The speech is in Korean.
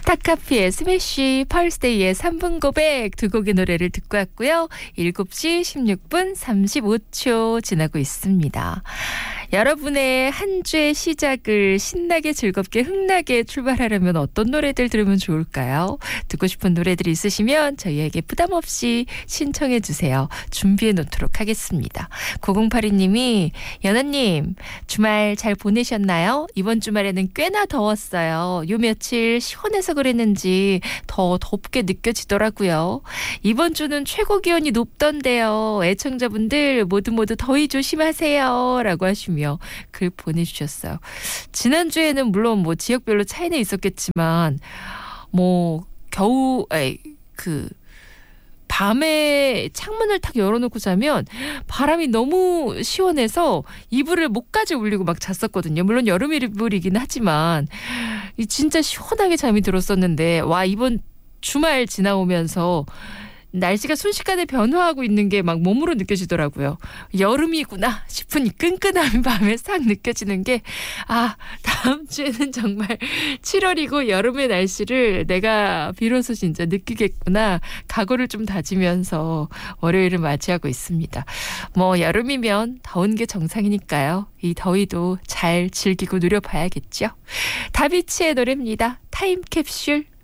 스타카피의 스매시, 펄스데이의 3분 고백 두 곡의 노래를 듣고 왔고요. 7시 16분 35초 지나고 있습니다. 여러분의 한 주의 시작을 신나게 즐겁게 흥나게 출발하려면 어떤 노래들 들으면 좋을까요? 듣고 싶은 노래들이 있으시면 저희에게 부담 없이 신청해 주세요. 준비해 놓도록 하겠습니다. 9082님이 연아님 주말 잘 보내셨나요? 이번 주말에는 꽤나 더웠어요. 요 며칠 시원해서 그랬는지 더 덥게 느껴지더라고요. 이번 주는 최고 기온이 높던데요. 애청자분들 모두 더위 조심하세요. 라고 하시면 글 보내주셨어요. 지난주에는 물론 뭐 지역별로 차이는 있었겠지만 뭐 밤에 창문을 탁 열어놓고 자면 바람이 너무 시원해서 이불을 목까지 울리고 막 잤었거든요. 물론 여름 이불이긴 하지만 진짜 시원하게 잠이 들었었는데 와 이번 주말 지나오면서 날씨가 순식간에 변화하고 있는 게 막 몸으로 느껴지더라고요. 여름이구나 싶은 이 끈끈함이 밤에 싹 느껴지는 게 다음 주에는 정말 7월이고 여름의 날씨를 내가 비로소 진짜 느끼겠구나 각오를 좀 다지면서 월요일을 맞이하고 있습니다. 뭐 여름이면 더운 게 정상이니까요. 이 더위도 잘 즐기고 누려봐야겠죠. 다비치의 노래입니다. 타임캡슐.